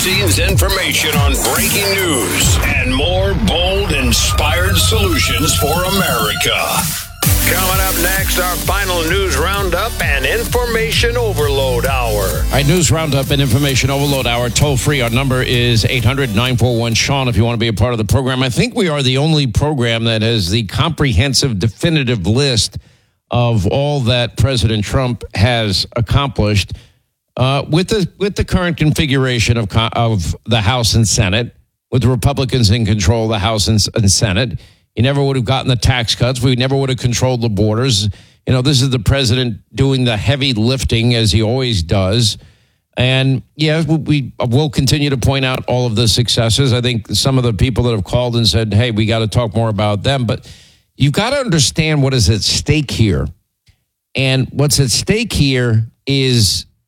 behind-the-scenes information on breaking news and more bold, inspired solutions for America. Coming up next, our final news roundup and information overload hour. All right, news roundup and information overload hour. Toll free. Our number is 800-941-SEAN if you want to be a part of the program. I think we are the only program that has the comprehensive, definitive list of all that President Trump has accomplished with the current configuration of the House and Senate, with the Republicans in control of the House and Senate. He never would have gotten the tax cuts. We never would have controlled the borders. You know, this is the president doing the heavy lifting, as he always does. And, yeah, we will continue to point out all of the successes. I think some of the people that have called and said, hey, we got to talk more about them. But you've got to understand what is at stake here. And what's at stake here is